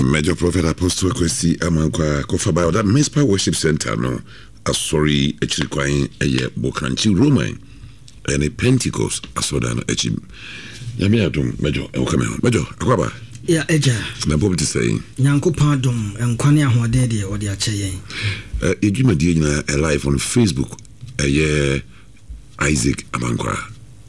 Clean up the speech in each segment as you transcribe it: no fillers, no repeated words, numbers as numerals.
Major Prophet Apostle Kwesi Amankwa Kofaba that Mespa Worship Center no asori echirikwan eye Bokanchi Roman and a Pentecost asoda no echim. Yami adom Major welcome Major akwaba. Yeah, Eja. Na bob to say. Nyankopa dom enkwane ahode de odi ache yen. Edwumadi nyina live on Facebook Isaac Amankwa.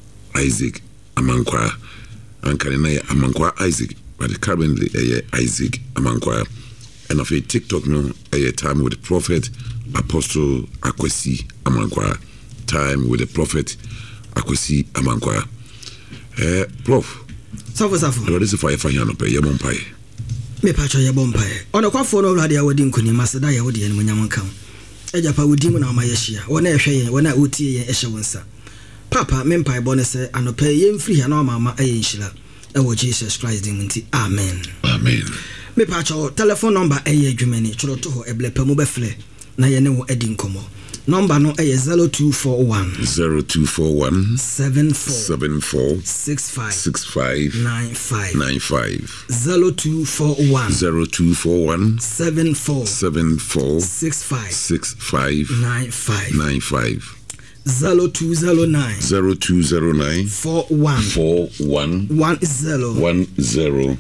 Ankane na Amankwa Isaac. But currently, Isaac Amankwa, and of a TikTok no, a time with the Prophet Apostle Akwesi Amankwa, time with the Prophet Akwesi Amankwa. Prof. Safo. What is the fire no pay your bumpy? Me patcho your bumpy. On a quafford already, I would include Masada Yodi and Munyamankan. Ejapa would demon on my yeshia, when I say, when I would tea and Eshawansa. Papa, Mempai Bonus, and pay yen free and all mamma Ayshila. Oh Jesus Christ diminti amen me pacho telephone number Jumeni chroto ho eblepe mo befle na ye ne wo edi nkomo number no 0241 74 65 95 0241 74 65 95 0209 41 10 0209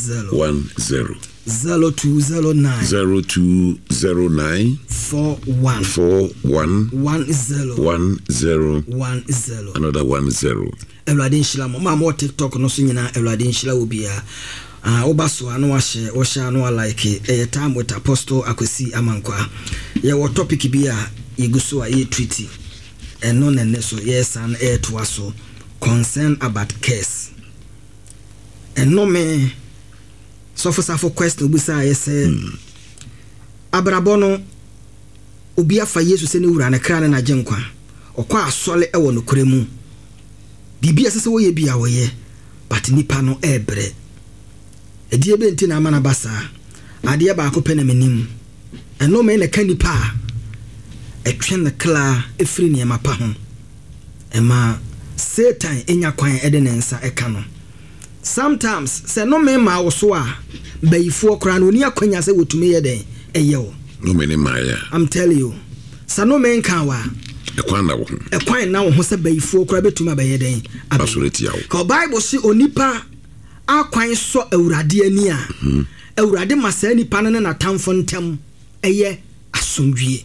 41 10 another 10 Eladin Shila mo TikTok no so nyina Eladin Shila obia obaso anu ahye wo sha no like time with Apostle Akwesi Amankwa ye wo topic bia yeguso a ye treaty and no so yes and air to us so concern about case and no me so for question we say abrabono obi afa yesu se ni wura na kra na agenkwa okwa asole e wo no kremu bibia sese wo ye bia wo ye but nipa no ebre edie be nti na amana basa ade ba akopɛ na menim and no me na kanipa etwen the kla efri ne mapa ho ema Satan enya kwan ede ne nsa eka no sometimes se no me ma wo so a bayifo kra no ni akwanya se wotumi ye den eye wo no me ne ma ya I'm telling you sa no me nka wa ekwan na wo ho se bayifo kra betuma baye den absolutely yawo ko Bible si onipa akwan so awurade ani a awurade masa nipa no na tamfo ntem eye asomdwie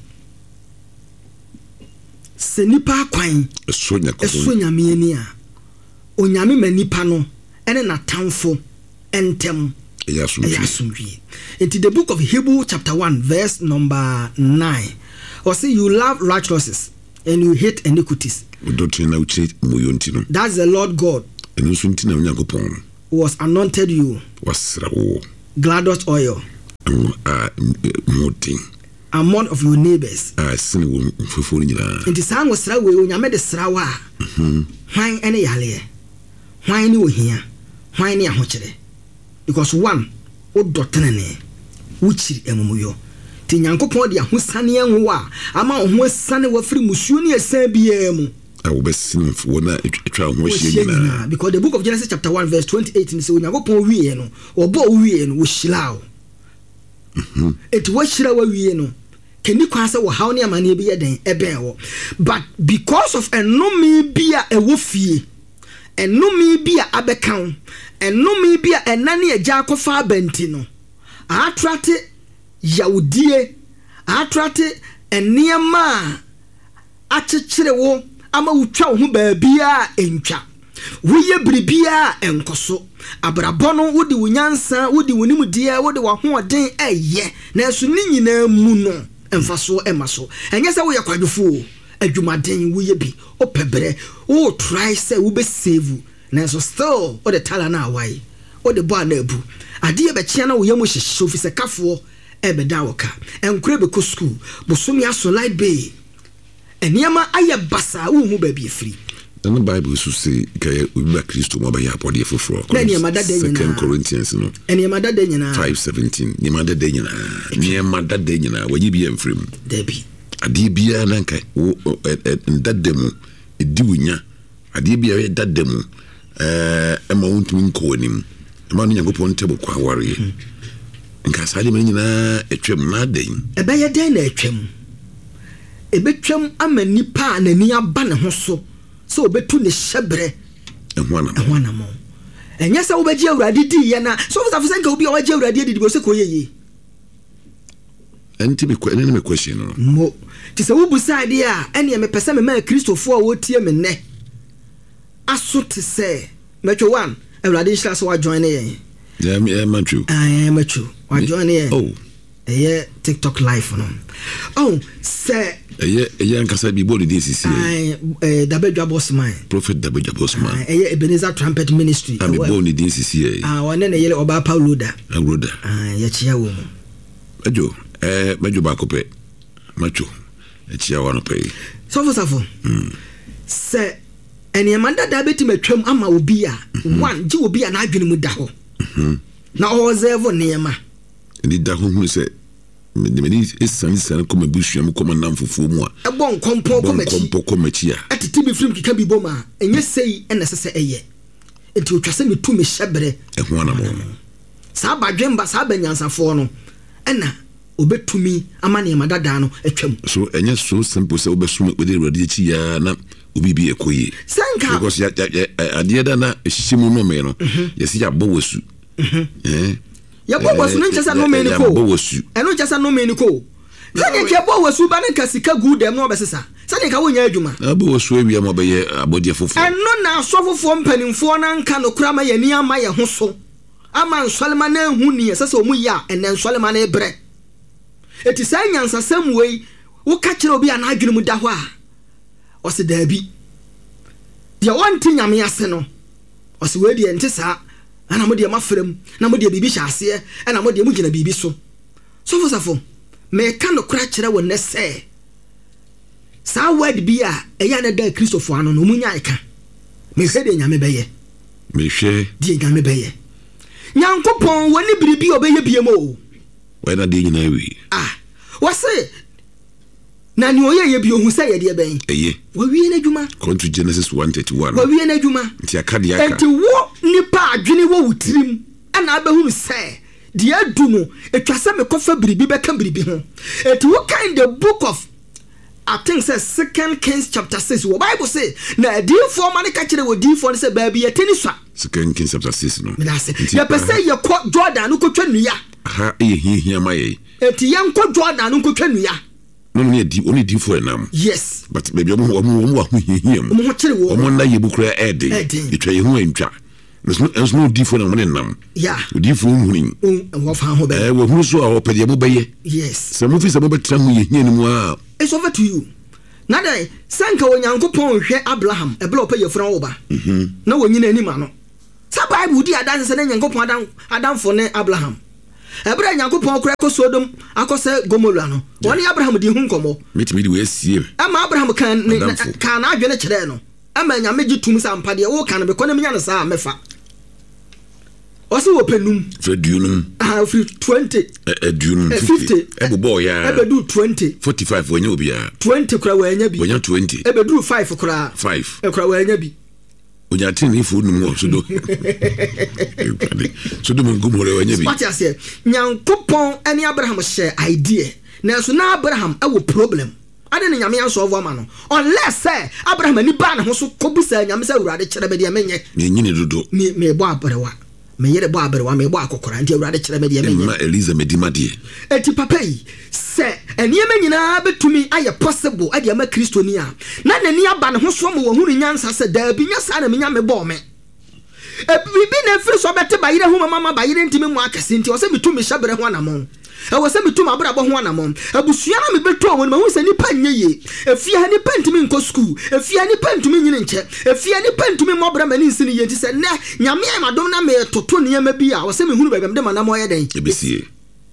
se nipa kwan esonya mieni a onyame manipa no ene na tamfo entem yasumdwie. Into the book of Hebrew chapter 1 verse number 9 or say you love righteousness and you hate iniquities. That's the Lord God was anointed you gladys oil among of your neighbors. Inti sang was sra we onyame de sra wa. Hwan ene yale. Hwan ni ohia. Hwan ni ahokyere. Because one o dotenene wuchiri emumuyo. Ti nyankopon de ahosane enwo a ama ho asane wafiri musuo ni esan biya mu. Because the book of Genesis chapter 1 verse 28 say onyankopon wiye no obo wiye no wo shira o. It was shira wa wiye no. Can you answer what how near money be then ebe but because of a no me be a wofie and no me be a abekan and no me be a nani a jacofa bentino atrate yaudie atrate and near ma achechire wo ama utwa ho baabia entwa woye bribia enkoso abrabono wodi wonyansa wodi wonimdia wodi wa hoden eye na so ni nyina mu no emfaso emaso enye se wo yakwadufo adwumaden wo ye bi opebre wo try say wo be save na so still o the tala na why o the boy na ebu ade e be chia na wo yemu hyehye ofise kafo e be da woka enkure be ko school bosomi aso light bay eniama aye basa wo mu ba bi free. And the Bible should say, "Kaya uba Christo mabaya podi fufro." Second Corinthians no. Eni amada de nyina 5:17. Ni amada de nyina. Ni amada de nyina. Wayi bi emfrem. Debi. Ade bia na nkai wo ndademu edi wunya. Ade bia ye dademu. Ema wontumi nko anim. Ema no Nyankopon tebo kwa ware. nka sade man nyina etwem na den ebeye den na etwem ebetwem ama nipa na ni aba ne ho so obetu ne hyebre ehwanam enya sa obeji awurade di ye na so for say nka obi a waji awurade di bo se ko yeye enti me question no mo ti se wo busade a ene me pese me ma kristofo a wotie me ne aso te se metwe one awurade nhyira so wa join ye matthew matthew wa join ye TikTok live no se nkasa bi body DCC Dabejwa Bossman Prophet Dabejwa Bossman Ebenezer Trumpet Ministry am body DCC wane na yele oba Paulo da ya chia wo ajo majo ba ko pe macho chia wa no pe sofo se ene manda da beti matwam ama obi a one ji obi a na adwene mu da ho na observe niema ni da ho hu se me esan ko mabusuam ko manam fufu mu a ebon kompo ko machi a atiti bi film kika bi boma enye sei ene sese eye enti otwase me tu me hyebre ehwana mo sa badwemba sa banyansafo no ena obetumi amane madada no atwam so enye so simple se obesum we dey ready chi ya na obi bi ekoyi sanka because ya ade da na hyimu no me no yesi ya bo wasu ya bo wasu no nchesa no me ni ko eno nchesa no me ni ko sani ke bo wasu ba na kasika gu dem no obesesa sani ka wonya adwuma abo wasu awia mo be ye abodie fofo eno na asofofo mpanimfo na nka no kura ma ye ni ama ye ho so ama nsolema na hu ni sese omu ya ene nsolema na ebre eti sai nyansa samwei wo ka kire obi ana adwene mu da ho a ose daabi dia wonti nyame ase no ose we die nte saa ana mo die mafrem na mo die bibi hyase ana mo die mu gina bibi so sofo me ka no kura kire won ne se saa word bi a eya na da Christopher ano no munya eka me hwede nyame beye me hwe die nyame beye nyankopon woni biribi obeye biemo we na de nyina wi wase na ni oye ye bi ohun say ye de ben wo wie na dwuma according to Genesis 1:31 wo wie na dwuma nti akade aka enti wo nipa adwene wo wutirim ana abehunu say de adu no etwase me kofa biribi beka biribi ho enti wo kind the book of I think says 2 Kings chapter 6 wo Bible say na di for man ka kire wo di for say ba bi yeteni swa 2 Kings chapter 6 no ya pese ye ko Jordan no ko twanuya ha ehihia maye eti ye nko Jordan no ko twanuya no ne di only di for enam yes but baby omo wa hu hihia mu omo kire wo omo na ye bukura ede etwa ye hu antwa no di for na mo nam yeah di for hu wo fa ho be wo hu so a opede mo beye yes se mo fi se mo betra hu yehia ni mu a it's over to you na dai sanka onyankopon hwe Abraham ebla opa yefura wo ba na wonyina anima no sa Bible di adanse se na nyankopon adamfo ne Abraham ebra nyankopon kura ko Sodom akose Gomorrah no woni Abraham di hu nkomo mitimi di we sie ama Abraham kan na adwene kire no ama nyame gitum sa mpade wo kan be kona menya na sa mefa osi wo penum fredunum free 20 edunum 50 ebobo ya ebedu 20 45 wonya obi ya 20 kura wanya bi wonya 20 ebedu 5 kura 5 kura wanya bi onya tin ifu num so do so do ngumore wanya bi what ase nyankopon ani Abraham share idea na so na Abraham e wo problem ade ne nyame anso ama no unless say Abraham ani ba na ho so kobusa nyame say urade kire be de menye me nyine dodo me bo aberewa me yere bo aberewa me bo akokora nti urade kire be de menye ma Eliza medimade eti papa yi se eniema nyina betumi aye possible ade ama kristoni a na nani aba ne ho so mo wo hunu nyansa se da bi nya sa na me nya me bo me bibi na firi so bete ba yire hu mama ba yire ntimi mu akase nti o se metumi hyabere ho anamon e wo se metumi abrabo ho anamon abusua na me beto won ma hu se nipa nyeye efia ni pentimi nko school efia ni pentimi nyine nche efia ni pentimi mobra mani nsini ye nti se ne nyame amadom na me toto ne yama bi a wo se me hunu ba bem de manamo ye den ebesie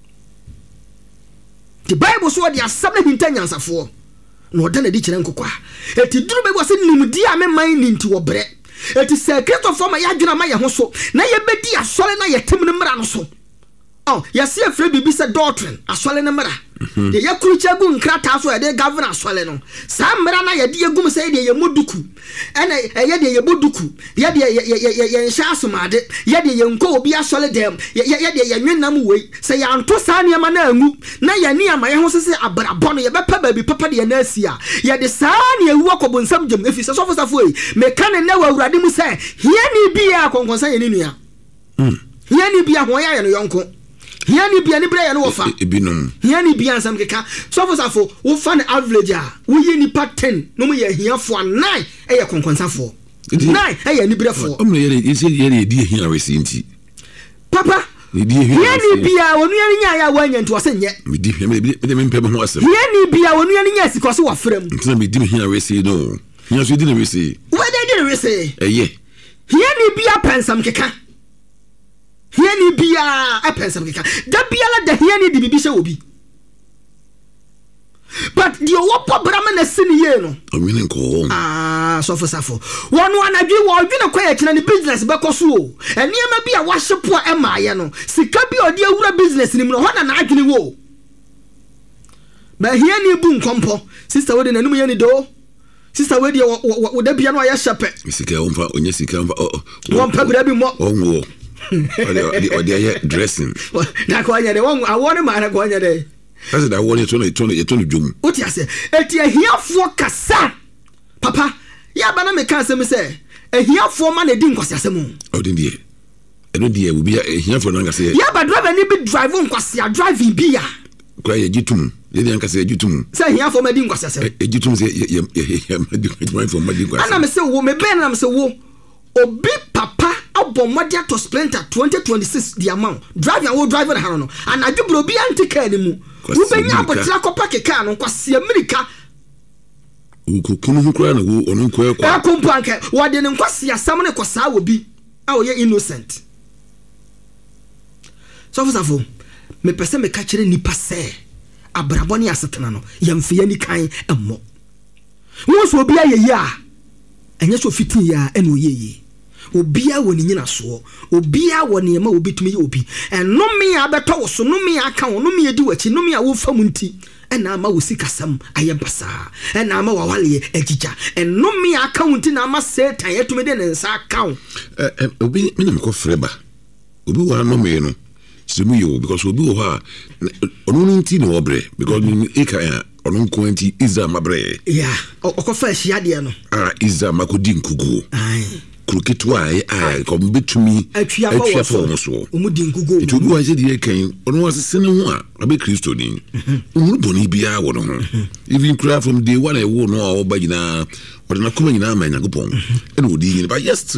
the Bible so dia sabna hinta nyansafo no odana di kire nkokwa eti duru be wo se nimdi a me man ni nti wo bre eti secret of form ya dwuna ma ye ho so na ye bedi asole na ye tem ne mra no so oh ya se afre bibi se doctrine asole ne mra de yakrucha gu nkrata so de governor sole no sa mra na ye de yegum say de ye moduku ena ye de ye boduku ye de ye nsha asomade ye de ye nko obi asole dem ye de ye nwenam wei say ya nto sa ne ma na angu na ye ne ama ye ho sese abrabɔ no ye bepa ba bi papa de ye na asia ye de sa ne awu akobonsam gem efi so for safo yi me kan na wa awurade mu say hia ni bia konkonsa ye ni nua hia ni bia ho ya no yonko hia ni bia ni bre ye no wo fa ebinum hia ni bia nsam keka so for safo wo fa na average a wo yi ni pa 10 no mo ye hia fo 9 e ye konkonsa fo 9 e ye ni bre fo o mo ye di hia we sinti papa hia ni bia wonu ya nya ya wa nya nto se nye me di hia me mpem ho asem hia ni bia wonu ya nya siko so wa frem ntina me di hia we si no hia so di na we si we dey we si eye hia ni bia pensam keka hia ni bia pensam keka da bia la da hia ni di bibi se obi but the wopo brama na sini ye no omini ko so for safo wonu anadwi wo dwene kwa ya kina ni business be koso o eniema bia wa hyepo e maaye no sika bia odi awura business ni mu no hona na adwene wo ba hia ni bu nkompo sister we de nanum ye ni do sister we de wo da bia no ya hyepe sika onfa onye sika onfa won pa bra bi mo onwo odi aye dressing na ko anya de won awore ma na ko anya de that's that one you turn jum oti ase eti ahiafo kasa papa ya bana me kan asem se ahiafo ma na di nkwase asem o din die eno die wo bia ahiafo na ngase ya ba driver ni bi drive nkwase a driving bia kwa ye gitum ye di ngase gitum se ahiafo ma di nkwase asem gitum se ye ma di nkwase ana me se wo me ben na me se wo obi papa abomode to Sprinter 2026 the amount driver wo driver na no anadwebro bi antika ni mu wo benya abotira kopa keka no kwase America kunu hukura na wo onu ko ekwa akompo anke wo de ne kwase asam ne kwasa wo bi a wo ye innocent so for me pese me ka kire nipa se abraboni asetena no yamfe yani kan emmo wo so obi ayeyi a enye so fitin ya ene oyeye obia woni nyina so obia woni ema obitumi ye obi enome ya beto wo so nome ya aka wo nome ye di wachi nome ya wo fam nti ena ama wo sikasam ayebasa ena ama wawale agija enome ya aka wo nti na ama satan yetumi de nsa aka wo obi minim ko freba obi wa nome no simu yo because obi wo ha onu nti no obre because eka onu ko nti iza mabre yeah okofa hia de no iza makodi nkugu kruketwa ai ko betumi atwa fo so omudi nkugu to bi wa je de kan onu wasese ne ho a abe Kristo ni onu boni bia wo no ho even cry from day one I wo no a oba nyina ode na kuma nyina ma nyagopon e no odi nyina but yes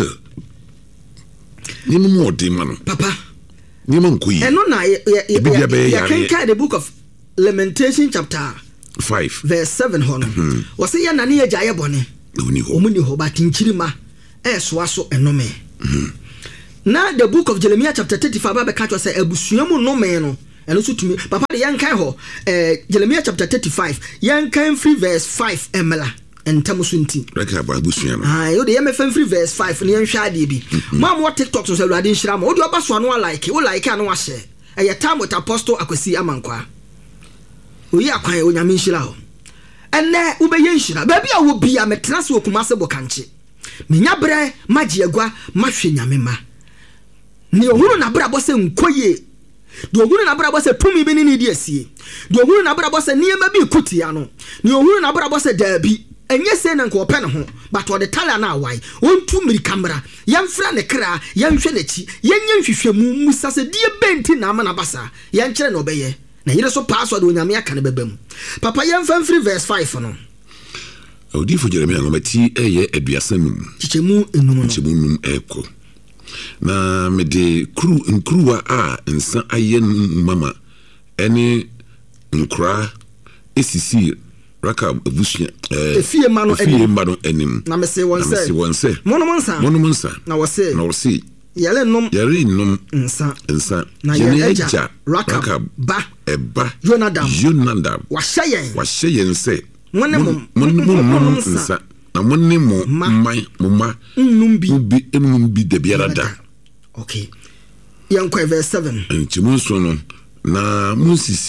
ni mo odi mano papa ni mo nkoyi eno na ya kan the book of Lamentation chapter 5 verse 7 hono wase ya nane ya jaye bone omuni ho batinchirima soaso enome na the book of Jeremiah chapter 35 ba be ka say abusuamu nome no eno so tumi papa de yankan ho Jeremiah chapter 35 yankan free verse 5 emela entam so nti reka ba abusuamu yo de yemefan free verse 5 ne yanhwa ade bi mam what TikTok so awurade nhira ma wo de obaso ano like wo like ano ahye eye time with apostle Akwasi Amankwa oyi akwan onyame nhira ho enne wo be yenhira ba bia wo bia metena se okumase bokanche menya bre magiagwa mahwe nyame ma ne ohuru na bra bose nkoye de ohuru na bra bose tumi bi ni di asie de ohuru na bra bose niema bi kutia no ne ohuru na bra bose daabi enye se na nko pe ne ho but wo de tala na awai ontu miri kamera yemfra ne kra yemhwe ne chi yenye nhwehwemu musase die benti na ama na basa yenkere na obeye na yire so password onyame aka ne bebam papa yemfa free verse 5 no odi fo Jeremiah ngomati eye aduasanum chichemu enum eko na me de nkruwa a nsa aye mama ene nkra esisi raka abusia efie ma no enim na me se wonse monomonsa na wose yale nom nsa na yeja raka ba eba Jonadab washayen se monemo nsa na monemo mama numbi de biarada okay yankwa verse 7 ntimu so no na musisi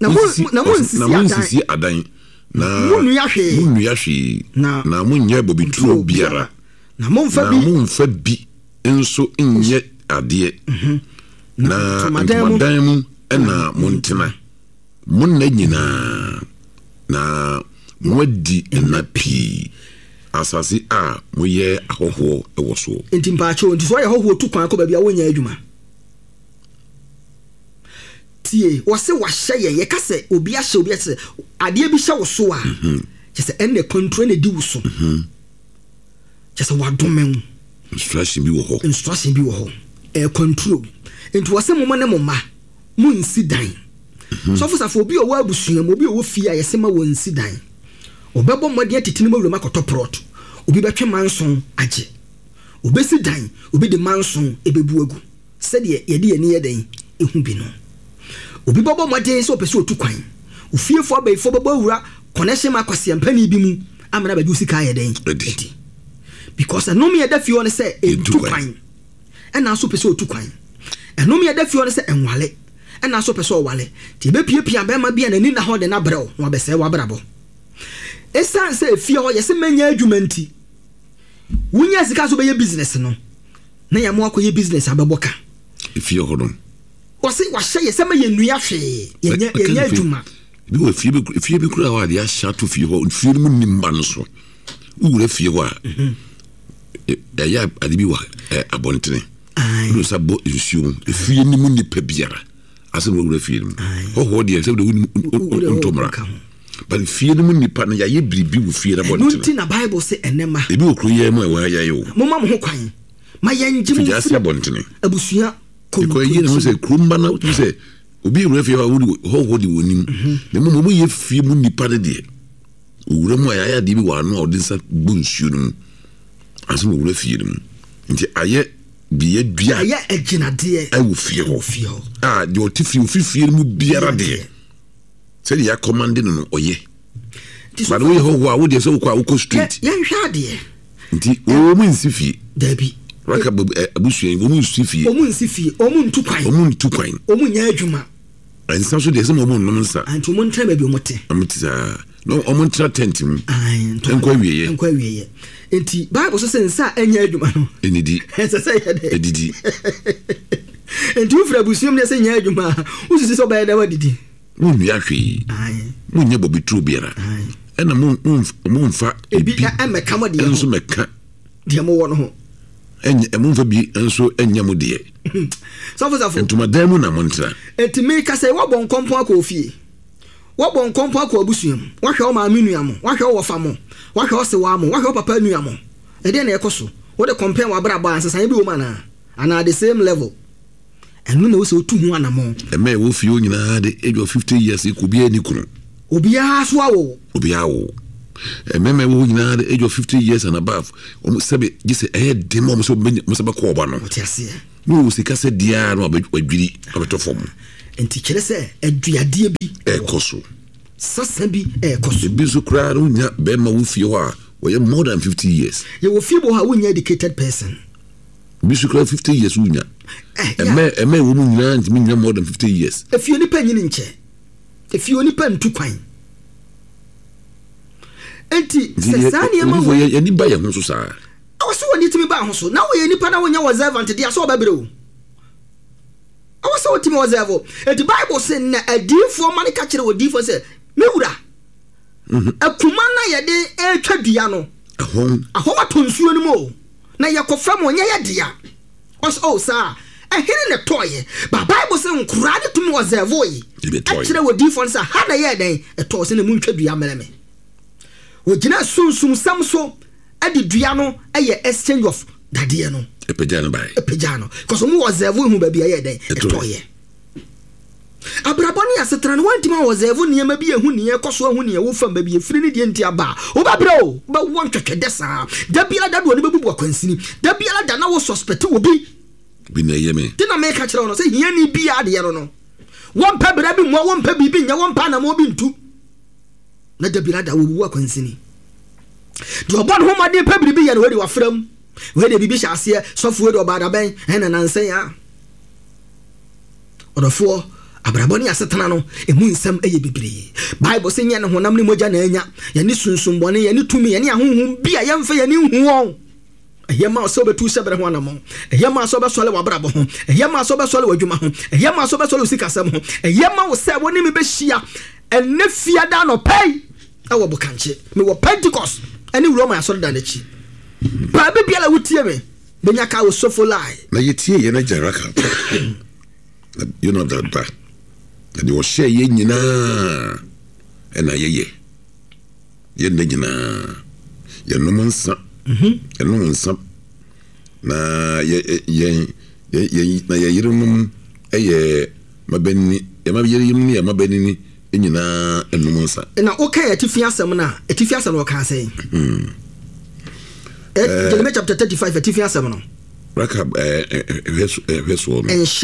na munsisi adan na munua hwe na munyɛ bobituro biara na momfa bi nso nyɛ adeɛ na madan mu ɛna montena monna nyinaa na mwadi na pii asase a moyɛ ahoho ɛwɔ so enti mpaacho nti so yɛ ahoho tu kwan ko ba bia wonya adwuma tie wose wahyɛ yɛ ka sɛ obi ahyɛ obi sɛ adeɛ bi hyɛ wo so a kyɛ sɛ ɛnne control ne di wo so kyɛ sɛ wadomen instruction bi wɔ hɔ control enti wose mo ne mo ma munsi dan so fo obi o wa abusua mo obi o wo fie a yɛsɛ ma wonsi dan obɛbɔ mmɔden atitini mu wura makɔtɔ prɔt obi bɛtwe manson agye obɛsi dan obi de manson ebebu agu sɛdeɛ yɛde yɛni yɛ dan ehu bi no obi bɔbɔ mmɔden sɛ opɛ sɛ otu kwan ofiefo abayifo bɛbɔ wura connection ma kwase mpani bi mu amana bɛdu sika yɛ dan edi because ɛnom yɛ da fie ɔne sɛ etu kwan ɛna so pɛ sɛ otu kwan ɛnom yɛ da fie ɔne sɛ enwale ɛna so pɛ sɛ ɔwale ti bɛpiepia bɛma bia n'ani na hɔ de na brɛw na ɔbɛsɛ wabrabɔ esan se fie ho yesi menya adwuma nti wunya sika so be ye business no na ya mo akoye business abeboka fie ho no wose wahye yesi ma ye nua hwe yenya adwuma bi wo fie bi kura wa de a sha to fie ho fie mu nimba no so wura fie ho a ya adibi wa abontene no sabo nsuo fie ni mu nipa biara ase no wura fie mu ho de se de untomra but fie no nipa na yaye bribi wo fie na bonte no na bible say enema ebi okru ye mu ewa yaye o mo ma mo ho kwan ma yanji mu fie bonte ne abusua ko ye no say krumba na to say obi wura fie ho de wonim na mo ye fie mu nipa de de wura mu yaye de bi wa no odinsa bunsuo no aso mo wura fie no nti aye biye dua aye aginade awu fie ho de otifi fie mu biara de say ya commanding no oye but we ho wo de so kwa wo street ya hwa de nti o mu nsifie dabi raka abusua wo mu nsifie o mu nsifie o mu ntukwan o mu nya adwuma ansa so de se mo nom nsa antu mo ntra ba bi mo te no o mu ntra tent mu enkwa wieye enti bible so say nsa anya adwuma no enidi ensa say ya de edidi enti ufra abusua mu ne say nya adwuma ususi so ba ya da wadidi munnu ya hwe munye bobituro biara ena mumfa ebi emeka mo de enso meka de mo wo no ho mumfa bi enso enya mo de sofo entuma dan mu na montra entimi ka say wo bon kompon akọ ofie wo bon kompon akọ abusuam wo hwe o ma menua mo wo hwe o fa mo wo hwe o se wa mo wo hwe o papa nua mo e de na ekoso wo de compare wa bra ba ansa bi wo ma na the same level enu na wo se otu hu anamo eme wo fie onyina de age of 50 years ko bia ni kunu obia so awo eme wo onyina de age of 50 years and above o sebe gise demo mo so ba ko oba no tiase no wo sika se dia no adwiri abeto fom enti kire se aduade bi ekoso sasa bi ekoso bi so kra onya be ma wo fie ho a wo ye more than 50 years ye wo fie bo ha wo nya educated person bi so kra 50 years unya eme wo mu nyina ntimi nya more than 50 years if you ni panyi nche if you ni pan tu kwan enti sesani ema wo ye ni ba ye ho so saa awoso woni timi ba ho so na wo ye nipa na wo nya observant dia so obabere o awoso wo timi observe enti bible say na adifo man ka kire wo difo say mewura akuma na ye de etwa dua no ahom atonsuo ni mo na yakofra mo nya ye dia o sa ehene ne toye ba bible say nkura de tumi observe yi akire wo difo say ha na ye den eto se na mu ntwa dua meleme wo gina sunsum samso adi dua no eye exchange of dade no epejano cause mu observe hu ba bia ye den etoye abraboni asetra no wantima observe niam bia hu ne ekoso hu ne wo fam ba bia firi ne die ntia ba wo ba bro ba won twetwe desa da bia da do ne bebu akwansini da bia da na wo suspect wo bi na yeme ti na me ka kire no say hia ni bia de no won pa bra bi mo won pa bi nya won pa na mo bi ntu na da bia da wo bu akwansini do obon ho ma de pa bi ya no we de wafram we de bibi hyase sofo we de obada ben na nansen ya odofo abraboni asetana no emu nsam eye bebre bible say nya ne honam ne mogya na anya ye ni sunsumbone ye ni tumi ye ni ahonhom bia ye mfa ye ni huon ehema so betu sebre ho anamo ehema so be sole wabrabo ho ehema so be sole wadwuma ho ehema so be sole usikasam ho ehema wo se woni me be hia enne fia da no pay awo bokanche me wo Pentecost ani Roma asore da nachi ba be bia la wutie me benya ka wo sofo lai na yetie ye na jaraka you know that ba and you share ye nyina ena ye nda nyina ye no monsa ye no monsa na ye na ye yirum eye mabeni ye mabiyirum ni ye mabeni ni nyina eno monsa na okay atifi asem na atifi asem no ka say Jeremiah chapter 35 atifi asem no raka hweso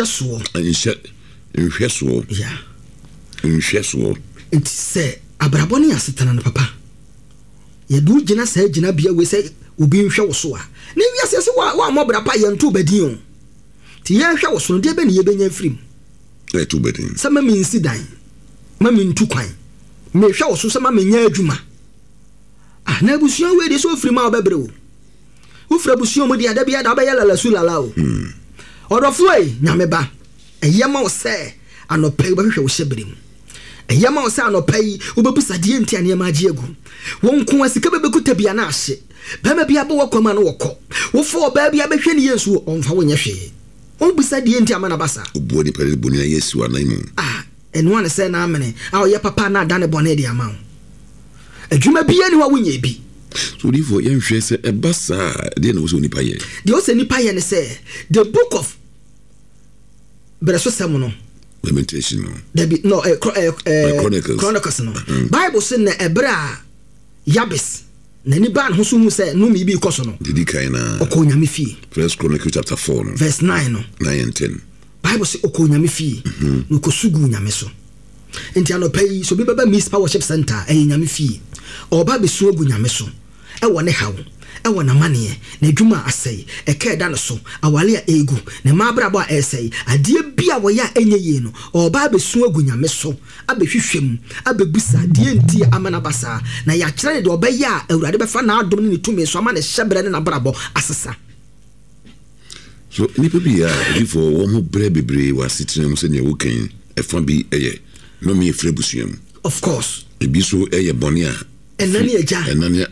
enhweso yeah enhweso it say abraboni asetana no papa ye du gina say gina bia we say obi nhwe wo so a na wi asese wa mobra pa ye nto badin o ti ye hwe wo so no de be ne ye benya frim e to badin sama mi nsi dan ma mi ntu kwan me hwe wo so sama me nya adwuma ah na busuan we de so frim a obebre o ufra busuan mo de ada bia da ba ye lala su lala o odofo e nyame ba eyema wo se anopai ba hwehwe wo hyebrim eyema wo se anopai wo bebusa de ntia ne ma agiegu won ko asika bebekuta bia na ahye bema bia bo wakoma no wokọ wo fo ba bia behwe ne Yesu onfa wo nyehwe on busa de ntia ma na basa obuo ni pere boni na Yesu anaimu eno ane se na amene a ye papa na da ne bone de ama adwuma bia ni wa wonya bi so difo ye nhwe se ebasa de na wo so nipa ye de wo se nipa ye ne se the book of Bereso Samuno Lamentation no Chronicles no Bible say na ebra Yabes na ni ban ho so hu say no mi bi koso no didi kai na okonyame fie First Chronicles chapter 4 no verse 9 no 9 and 10 Bible say okonyame fie no kosugu nyame so enti anopai so bi baba Miss Worship Center nyame fie oba be so agu nyame so e wo ne hawo e wo na mane na adwuma asai e ka da no so awale a egu na mabrabo a esai ade bia wo ya enye ye no oba be so agu nyame so abehwehwem abebusa de nti amana basa na ya kire de oba ya awurade be fa na adom ne tumi so ama ne hyebre ne na brabo asesa so nipa bia before wo mo bre bebre wa sitire mu se ne wo kan e fa bi eye no me frebusuam of course e bi so eye bone a enani eja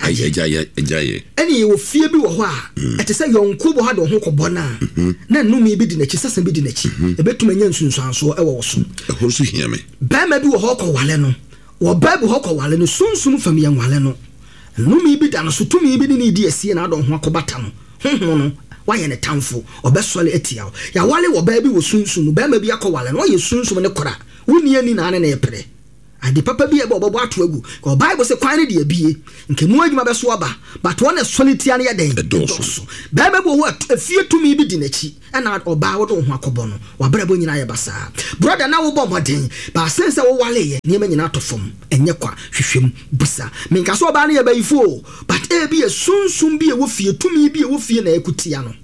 eni wo fie bi wo ho a etese yonku bo ha do ho kobona na numi bi di na chi sasa bi di na chi ebetuma nya nsunsuanso e wo so e ho so hia me ba ma bi wo ho ko wale no wo ba bi ho ko wale no sunsun famia wale no numi bi da no so tumi bi ni di asie na do ho akobata no no wa ye ne tamfo obesole atia ya wale wo ba bi wo sunsun ba ma bi akowale no ye sunsun ne kora woni ani na ne pere ade papa bi e bobo ato agu ko Bible say kwan ne de abie nke mu adwuma beso aba but one solitia ne yeden doso ba ba bo afie tumi bi di nachi na oba wo do ho akobo no wa brabo nyina ye basa brother na wo bo moden ba sense wo wale ye ne ma nyina to fom enye kwa hwehwem busa menka so oba ne ye bayifo but e bi e sunsun bi e wo fie tumi bi e wo fie na ekutia no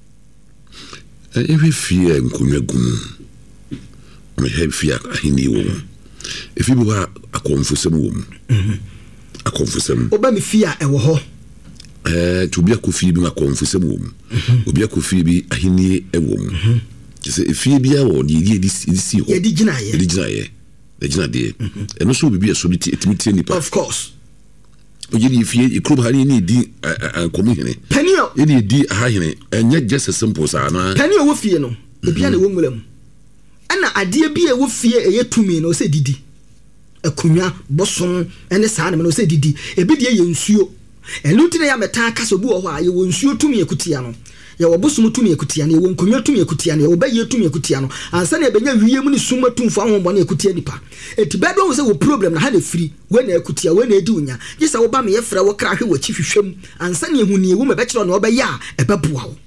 e fie nkonwa gum me he fie ahini wo if you are a confused woman, a confused oba mi fia e wo ho to be a coffee be a confused woman, obi a coffee be a hini a woman. Just if you be a word, ye this ye digina dear, and also be a solitary of course. If you could have any D a community, Penny, any D high, and yet just as simple as Penny wo fie no, e bia na wonwulam. Ana ade bia wo fie eye tumi no se didi akunwa boson ene saa ne no se didi ebi de ye nsuo eluti na ya meta kaso bu ho a ye wo nsuo tumi ekutia no ye wo bosom tumi ekutia no ye wo nkunwa tumi ekutia no ye wo ba ye tumi ekutia no ansa na ebenya wiem ni suma tumfo ahombo na ekutia nipa eti bedo wo se wo problem na ha na firi we na ekutia we na edi unya gisa wo ba me ye fra wo kra hwe wo chi hwehwem ansa na ehu ni ewu me be kire no wo ba ya ebebuwa wo.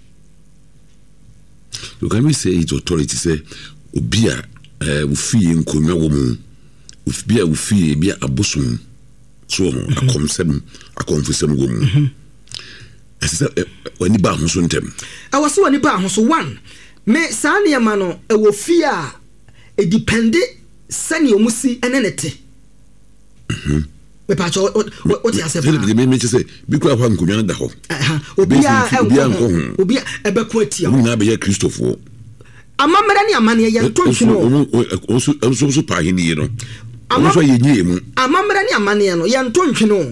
You can say it authority say obia ufie nkonwa wo mu ufia ufie bia abosum so akomsem akomfusem wo mu esa wani ba ho so ntem awase wani ba ho so one me saa ne ma no e wo fie a it depend sani omusi enenete me pa cho what you say me say bi kwa kwa nkonwa da ho obia ebeko atia na be ya Christopher amamra ni amane ye ntontwino so pa hini no so ye nyie mu amamra ni amane no ye ntontwino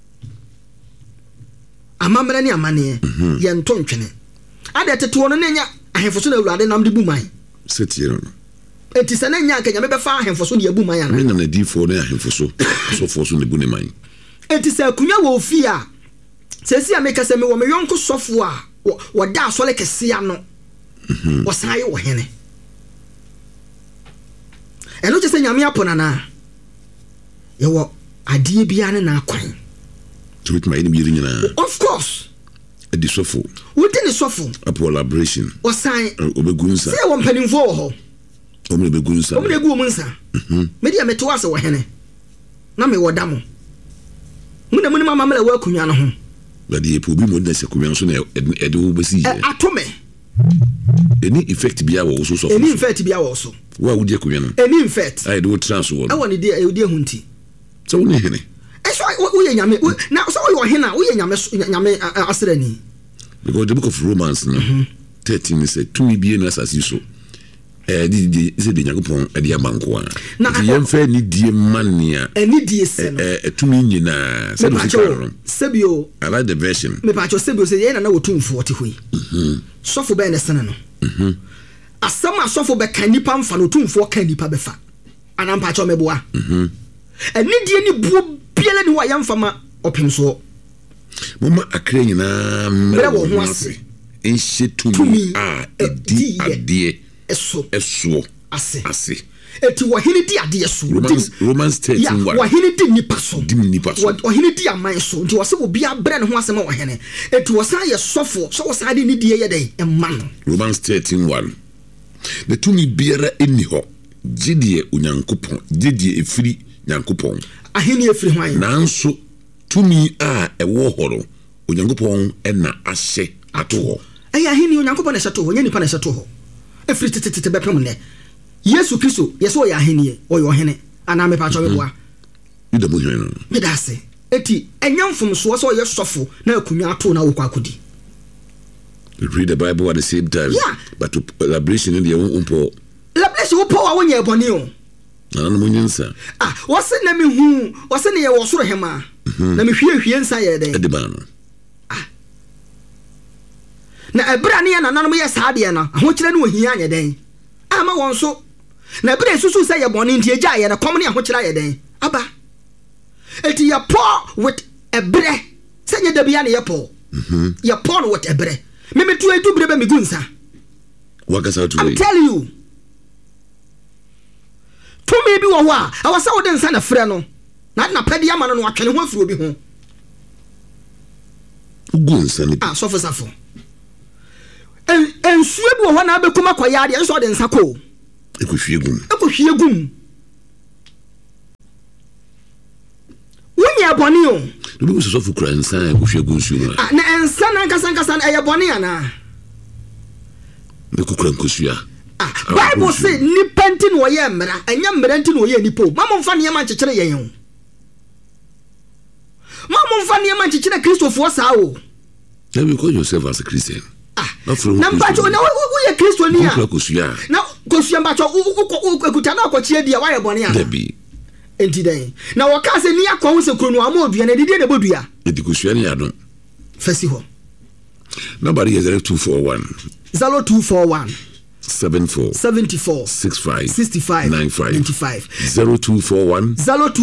amamra ni amane ye ntontwene ade teto no nya ahemfo so na awurade nam de buman setie no enti se na nya ka nya me be fa ahemfo so de buman ya na na D4 na ahemfo so so fo so ne bu ne man enti se akunya wo fi a se si ameka se me wo me yonko sofo a wo da asole kese ano wo san ye wo hene eno che se nyame apona na ye wo adie bia ne na akwan to it my ni nyina of course edi sofo within sofo apo elaboration wo san obegunsa se wo mpanimfo ho obegunsa omegu omunsa me dia meto ase wo hene na me wo damo muna mama mala wa kunwa no ho badi epo bi mo na se kunwa so na ede wo besi atome any effect bia wo so sofo any effect bia wo so wa wo die kunwa no any effect ai do trans wo e woni die e die hunti so wo ne hene so wo ye nyame na so wo ye hena wo ye nyame asrani because the book of Romans 13 say to me be na asasi so di se de nyakopon e de abanko a na ye mfa ni die mania ani die se no to me nyina se no sebio I like the version me pa cho sebio se ye na wotumfo ti hoi sofo be na sene no asama sofo be kan nipa mfa no tumfo kan nipa be fa anampa cho meboa ani die ni buo biele ni wa yamfa ma opemso mama akra nyina mre wo ho ase enhye tumi a edi ade eso ase eti wo hini di ade eso Romans 13:1 wo hini di nipa so wo hini di aman so nti wo se wo bia bre ne ho ase ma wo hene eti wo san ye sofo so wo san de ni die ye den e man Romans 13:1 the tumi biara eni ho gidie onyankopon gidie efiri nyankopon ahini efiri hwan nanso tumi a ewo horo onyankopon na ahye ato ho ahini onyankopon na hye ho nya nipa na hye ho efiri tete bepem ne Yesu Kristo yeso ya ahini oyo hene ana me pa cho meboa ida bo hene no me da se eti enyamfom so so ye sofo na akunwa ato na wo kwakodi read the Bible at the same time but elaboration in the umpo elaboration wo po wa wo nya eboni o na no munyensa wo se na me hu wo se ne ye wo soro hema na me hwie nsa ye den ede ba no na ebra ne ya nananom ye saade na ho kire ne wo hia anya den ama won so na ebra susu se ye boni ntie gya ye na kom ne ho kire ye den aba eti ya po with ebra se nye da bia ne ye po ya po no with ebra me metu edu bre ba me gunsa wakasa to I'm telling you to me bi wo ho a awasa wo de nsa na frɛ no na pɛde ama no atwene ho afuro bi ho gunsa ni sofo ensuo bi wo ho na abekuma kwaya de so de nsa ko ekohwie gum wonya boni o do bi so sofo kura nsa ekohwie gum su na ensa na nkasa na eye boni ana be kukura nkosua Bible say ni penti no ye mra enya mra nti no ye nipo mama mfa ne ma nkyekere yen o mama mfa ne ma nkyekere Christopher sa o then you call yourself as a Christian na mbacho na wo ye Kristo ni a na kosua mbacho ekuta na akochie dia wa ye bone a debi enti den na wo ka se ni akwa ho se kro no amodua na didie na bodua edi kosua ni adon fesi ho number is 0241 74 65 95 0241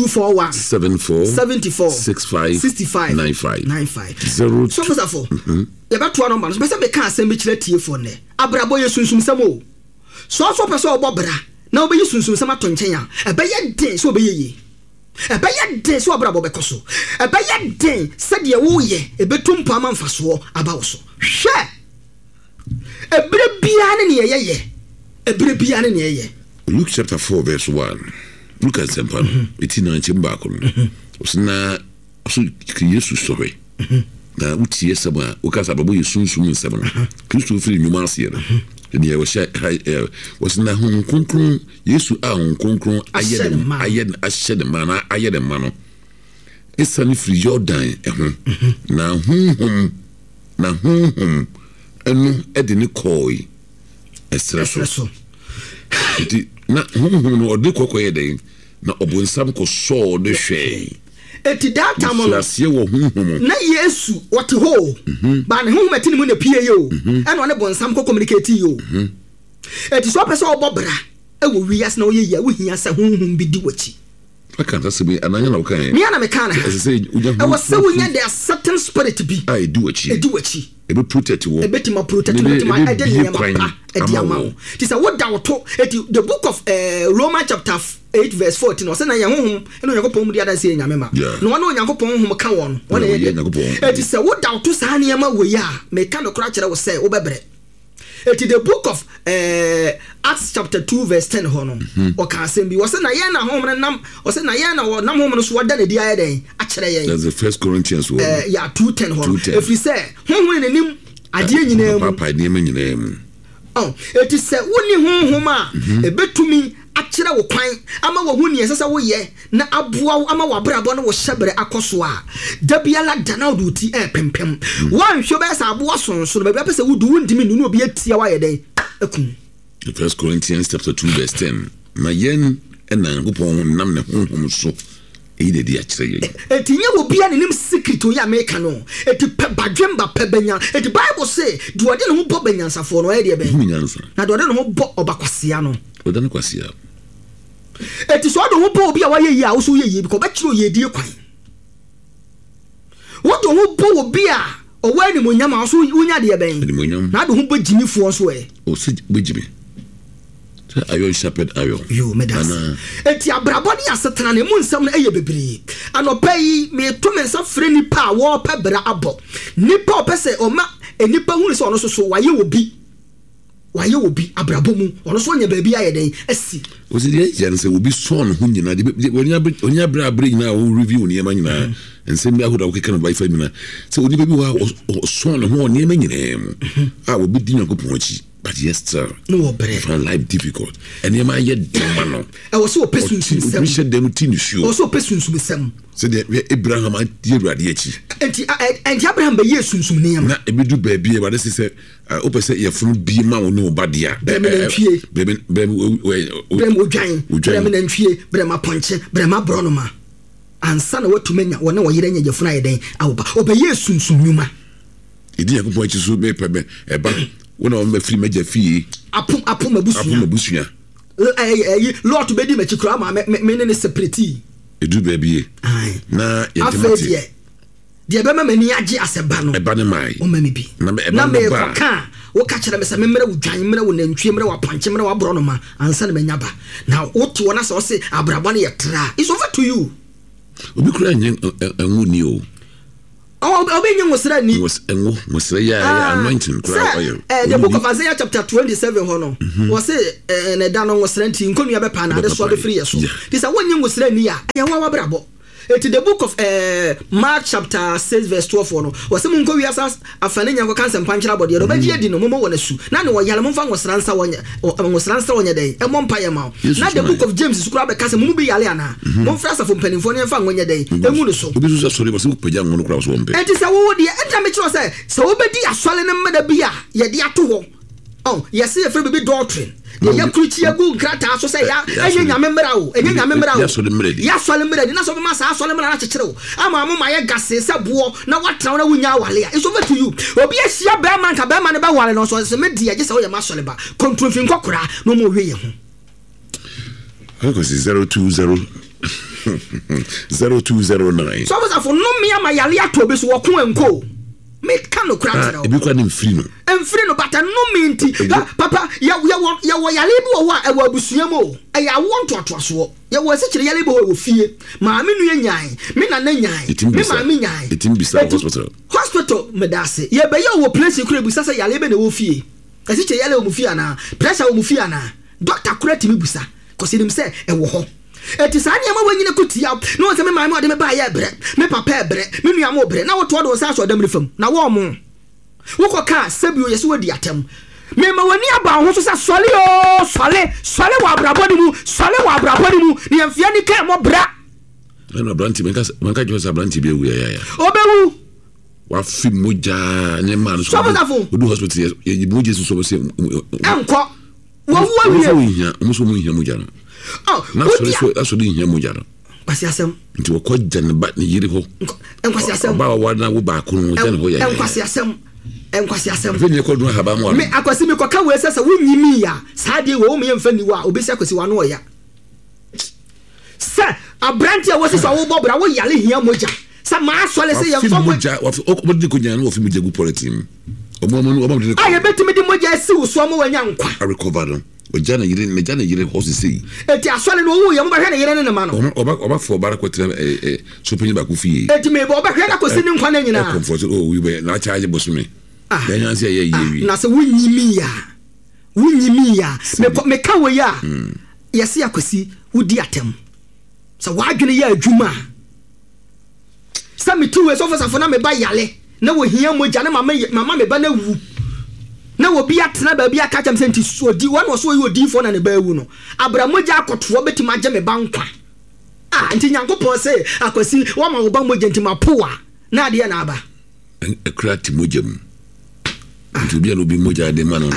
74 65 95 so fosafo ya beto number so be ka asem be kire tie phone ne abrabo ye sunsum sam o so pese obobra na obeyi sunsum sam atonchen a ebe ye den so obeyi yi ebe ye den so abrabo be koso ebe ye den se de wo ye ebe tumpo amamfaso abawo so hwe ebre bia ne ye ebre bia ne ye Luke chapter 4 verse 1 Luke asempa eti na nchimba ko osina so Yesu sohwe na utie sema ukasa babo yesunsu nsema Kristo firi nyuma ase na ne was na hon konkron Yesu a hon konkron ayɛ the man ayɛ the man esani free Jordan na honhom enu ede ne koi esreso na honhom no ode kokoyɛ den na obonsam ko so de hwɛ eti data mo asie wo honhom na Yesu what ho ba ne honhom ati ne mu na pie yo ɛna ne bonsam ko communicate yo eti so pese obobra ewo wiase na oyɛ ya wo hia sɛ honhom bi di wachi aka ta se bi ananya na wokan me ana me kana e was say wo nya there certain spirit bi ai di wachi e be protect wo e betima protect wo ma e de ne ma e di amawo ti say wo da wo to the book of Romans chapter 8 verse 14 say na ye honhom eno yakopon mu di ada say nyame ma no wana yakopon honhom ka won wana ye e ti say wo da wo to sa ne ma wo ya me ka no kra kire wo say wo bebre it is the book of Acts chapter 2 verse 10 hono o ka asem bi wo say na ye na honhom nam o say na ye na wo nam honhom no so wada na di aye den a kire ye that's the first Corinthians one yeah 2:10 hono if you say honhom ne nim ade nyina mu papa de nyina mu oh it is say woni honhom a e betumi akira wo kwan ama wo huni esesa wo ye na aboa ama wo abrabo no wo hyebere akoso a da biala dana oduti pempem wan hwe be sa aboa sonso be pese wudu wundimi nu obi atia wa ye den akum First Corinthians chapter 2 verse 10 na yen ena ngopon nam ne honhom so de di akire ye etinye wo bia ne nim secret o ya meka no eti badwemba pebanya eti Bible say do ode ne ho bo banyansafo no e de be na do ode ne ho bo obakwasia no ode ne kwasia eti so do ho bo obi a wa ye yi a wo so ye yi because be kire o ye die kwan wo do ho bo obi a o wa ni monyam a so unya de ben na do ho bo jimifo so e o se bejimi ayo shepherd ayo yo medas eti abrabo ni asetana ne mu nsam na eye bebre anopa yi me to me nsa frɛ nipa a wo pa bra abo nipa opese o ma enipa hu se ono so waye obi abrabo mu ono so nya baabi aye den asi o se die jan se obi so no hu nyina de onya bra nyina o review ne ma nyina ensem bi ahoda wo keka no by fa nyina se oni baabi wa so no ho ne ma nyina mu a obi di nyakopon achi but yes sir no brave for life difficult and you might get demano I was so person we said them tin show also person sum so the Abraham dey radi achi and Abraham be yesunsum ne yam na e bedu ba bie ba say say opese ye funu bi ma wo no ba dia brem odwan na ntwie brem aponche brem abronoma ansa na watumenya wona wo yere nya jefuna ye den awoba obe yesunsum nyuma idi yakopon achi so be pebe eba wona o me free meja fie apum abusuya lot be di me chikura ma me ne separate edu ba bie na ye afedie de be mani age aseba no eba ne mai o mami bi na me ka wo ka kire me se memre wodwan memre wo nantwie memre wa panche memre wa bro no ma ansa na menya ba na woto wona se o se abrabo ne ye tra is over to you obi kura nyen enwu o obenye ngosira ni ngosira ya anointing kura oil the book of Isaiah chapter 27 hono was say na da no ngosira nti nkonu ya be pa na de so be free yeso this a wonye ngosira ni ya wa brabo it the book of Mark chapter 6 verse 12 hono was say munko wiasa afane nyanko kanse mpanchira body do bagie di no momo wona su na ne wo yale momfa ngosira nsa wonya den e mompa ye ma na the book of James sukura be kase mumu bi yale ana momfra safo mpanimfo ne mfa ngonya den emu no so obi so sorry basi kupaja ngono kura so wompe enti sa wo de enta me kiro say so obedi asole ne mmada bi a ye de ato ho yes e free baby doctrine de ya kruchi agu nkrata so say ya enye nyame mra o ya so le mre di na so be ma sa so le mra na chekere o ama ma ye gase se bo na watra na wunya wale a so to you obi ahia be man ka be man ne be wale no so se me di age se wo ye ma so le ba control fin kokora no mo hwe ye ho because 020 0209 so was for no me ama yale ato be so wo ko enko me kan no kra e bi kwa nem free no but no me nti papa ya yale bi wo a e wo abusua mo e ya won to so ya wo se kire yale bi wo fie ma me nu nyan me na nyan me ma me nyan it be sa hospital medase ye be ya wo place kure bi sasa yale be na wo fie e se kire yale wo mu fie ana pressure wo mu fie ana doctor kure ti mi busa cause him say e wo ho eti sa anya ma wanyine kutia no se me ma ma de me ba ya bre me papa bre me nua mo bre na wo to do sa so dam rifam na wo mo wo ko ka sabio yeso wadi atem Mema wani aba ho so sa sole o sole wa brabodi mu ni amfia ni kai mo bra na branti manka jo sa branti be wu ya obewu wa fi moja ne man so do hospital ye moja so se anko wo wi muso mu hia moja no na so di hia moja no kwasi asem nti wo koja ne ba ne yiri ho enkwasi asem ba wa na wo ba ko no je ne ho ya enkwasi asem fe ne ko do haba mo me akwasi me ko ka we sese wunyimi ya saa de wo me mfa ni wa obesi akwasi wa no oya sa abranti a wo sese wo bobra wo yale hia moja sa ma asole se ye mfa moja wa o di ko nyana wo fi moja gu politim o di aye betimi di moja si wo so mo wanya nkwa a recover no o jana yire hosisi eti asole no wo ye mo ba hwe na yire ne ma no oba fo bara ko tira so penyi ba ku fi eti me ba hwe na ko si ni nkwa na nyina comfort o we be na charge bosume then you say ye wi na se wunyimi ya me ka we ya yesi akwasi wudi atem sa wadwene ya adwuma sa metu we so for na me ba yale na wo hia moja na mama me ba na wu na wo bia tena ba bia ka cham senti so di one so you di for na ne ba wu no abra moja akoto beti ma je me ba nkwa nti Nyankopon se akwasi wo ma wo ba moja nti mapoa na ade na aba ekrati moja mu nti bia no bi moja de ma no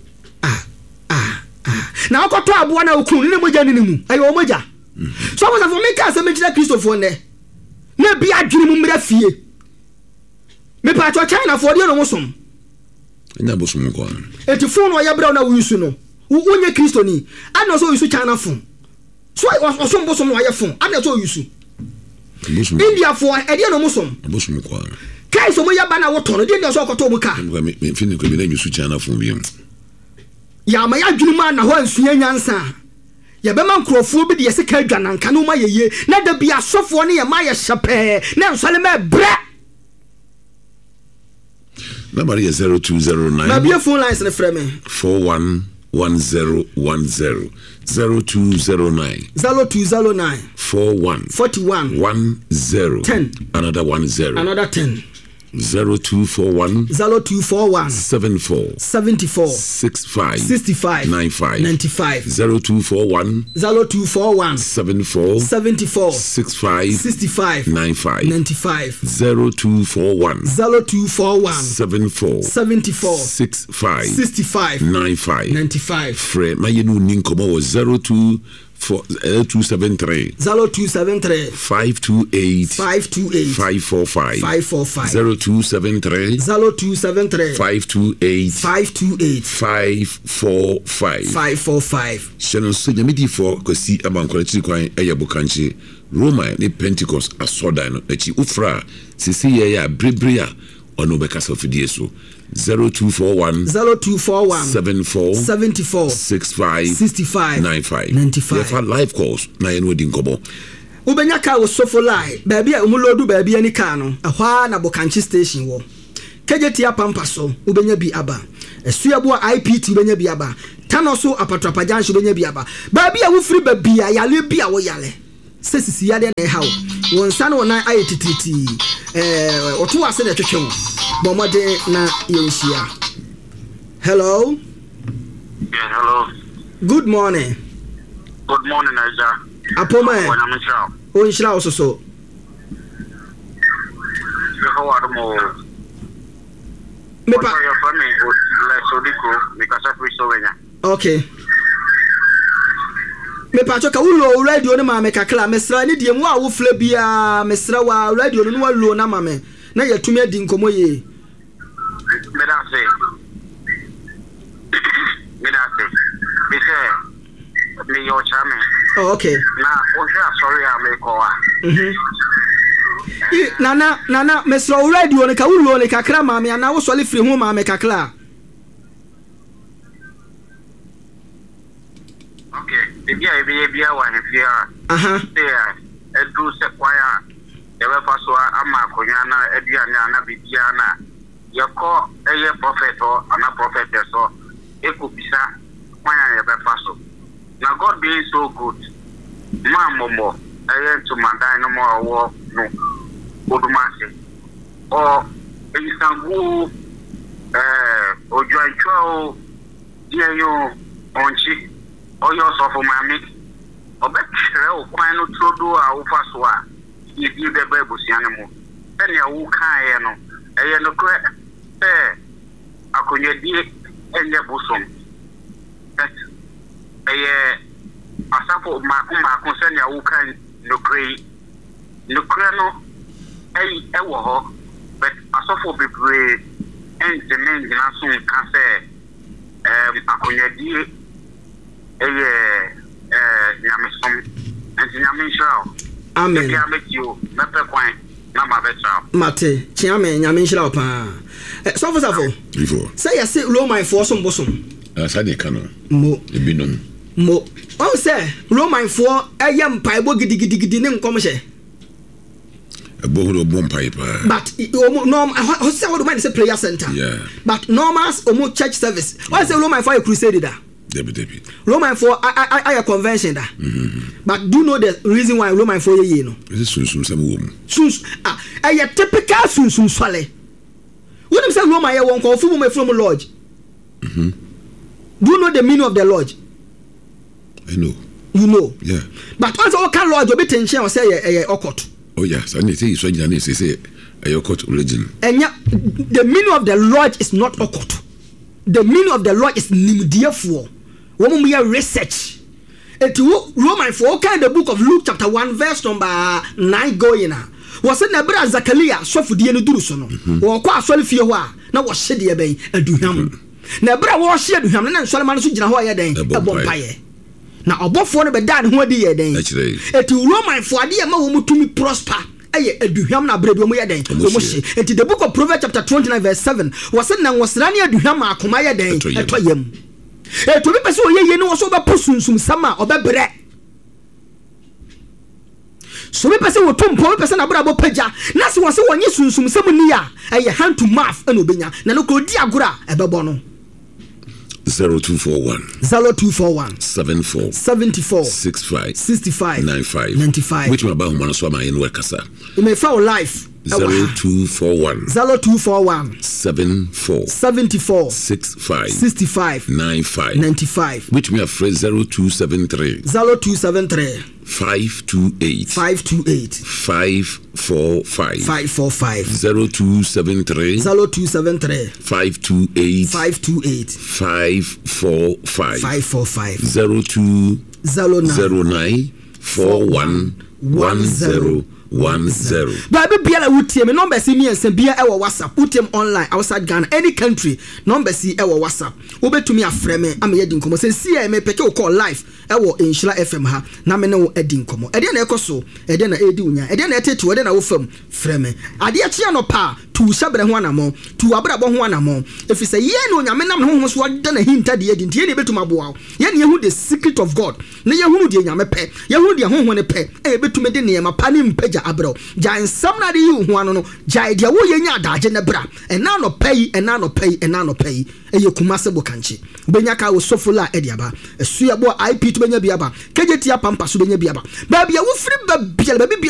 na akoto abo na okun ne moja ni mu ayo moja so was for me ka se me kira Christopher ne na bi adwene mu mra fie me pa cho China for de no musom ina bosom ko eti phone o ya bra na wusu no wonye Christo ni ana so yusu China phone so osom bosom o ya phone ana so yusu India for e de no musom bosom ko kai so mo ya ba na woto no de so okoto mu ka me fini ko bi na yusu China phone bi ya ma ya dwene ma na ho ansuya nyansa ya be man krofo bi de yese ka dwananka no ma yeye na da bia sofo ne ya ma ya hyepe na nsole ma bra number is 0209 na bia phone lines ne frame 411010 0209 41 10 another 10 0241 74 65 95 0241 74 65 95 0241 74 65 95 Fred mayenu ninkomo 0273 528 545 0273 528 545 Shannon so nyamidi for kwasi abankwara chiri kwan eyabukanche Roma ne Pentecost asoda no achi ufra sisi ye ya brebrea ono bekasa fidie so 0241 74 65 95 Yefa live calls na yenu di nkobo ubenya ka wo sofo line baabi a umulodu baabi ani ka no ahwa na Bokanchi station wo kejeti apampa so ubenya bi aba esuabo IPT ubenya bi aba tanoso apatrapajanshi ubenya bi aba baabi a wo free baabi a yale bi a wo yale sesisi yade na hawo wonsa na wona ayetititi oto ase de twetwe bomode na yenhia. Hello. Yeah, hello. Good morning. Good morning, Aja. Apoma. O inshira ososo. How are you? Me pa your family bless odiko because of Sowenya. Okay. Me pa choka ulo radio ne ma me kakla mesra ni die mu a wo fla bia mesra wa radio no wa lo na ma me na yatumi adi nkomo ye. Me da say. Me say me your chairman. Oh, okay. Na o sorry am me ko wa. Nana mesra radio ne ka ulo ne kakra ma me na wo sole firi hu ma me kakla. Okay, bia wa hefia. Yeah, edu se kwaya. Ebe faso ama akonya na aduane na bibia na. Yako eye prophet or ana prophet so ekubisa kwaya ebe faso. Na God being so good. Mamomo eye to mandan no more wo no. Odumase. Or isangu ojoancho dear you on chi or your sofa mammy or better quite no true do our faswa if you the baby's animal. Then you can't know a no correct I could dear and your bosom. That a sample my concern you can no create no crano a war, but a sofa be brave and the men soon can say I could dear Yamisom and Yamin Amen. I met you, not the point, not my better. Mate, Chiaman, Yamin Shalpa. Sofasafo, say I say Roman for some bosom. Sadi Cano, Mo, the Binum. Mo, oh, say Roman for a young pipe, giddy commercial. A bowl of bomb piper. But norm, I say what man is a prayer center. Yeah. But normal or more church service. Why say Roman for a crusade? Debbie. Roman for I convention da. But do you know the reason why Roman for you know? This is some woman. Soon a typical soon swale. When you say Roman I won't call from a lodge. Do you know the meaning of the lodge? I know. You know. Yeah. But once all can lodge, you be tension or say a okot. Oh yes, I need to say say a okot religion. And yeah, the meaning of the lodge is not okot. The meaning of the lodge is nimdiafo. Woman we research. It Roman for kind the book of Luke chapter 1 verse number 9 going na. Was it Nebra Zakaria so for the Durusono. Or qua swell fear na was shed ye bay aduham. Nebra was shed him and Solomon Sujina Hoya day a bompaye. Now above one be done who dear day. It Roman for dear Mamu to me prosper. Aye aduham na bread wo yeden enti the book of Proverbs chapter 29 verse 7 was na wasrani aduham akoma yeden etoyam eto bi pese oye no so ba posunsum sama obebre so bi pese wo tompo bi pese na bra bo pagya na se wose wonye sunsum sam ni a aye hand to mouth eno benya na no ko di agora ebebo no 0241 74 65 95 which my ba humana so ma yen workasa you may follow life 0241 74 65 95 which me afraid 0273 528 545 0273 528 545 0209 4110 Baby Biala Utim, number see me and Sambia our WhatsApp, Utim online, outside Ghana, any country, number see our WhatsApp. Ube to me a frame, I'm heading como say see I may pick call live, our Inshla FM ha, Nameno Edding como. Edian Ecoso, Edena Edunia, Edena Tetu, Edena Ufum, Frame. Adia Chiano Pa, to Sabra Juanamo, to Abrabo Juanamo. If it's a yen on Yamanam Homos, what done a hint at the edit, Yenny to Mabuao, Yen Yahu the secret of God, Nayahu de Yamepe, Yahu de home when a pet, able to medini, my panim peja abro, Giant Samna de you, Juano, Jai dia wo yenya daje na bra, and now no pay, and now no pay, and now no pay, and you kumasabo kanchi. Benyaka was so full ediaba, a suya bo IP to Benya Biaba, Kajetia Pampa Subenya Biaba, Baby, I will free baby.